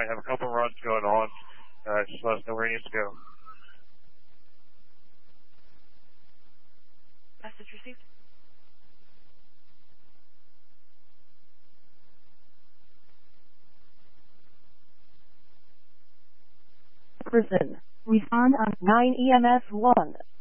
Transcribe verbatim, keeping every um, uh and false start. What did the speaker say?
might have a couple runs going on. Uh, just let us know where he needs to go. Message received. Person. Respond on nine E M S one.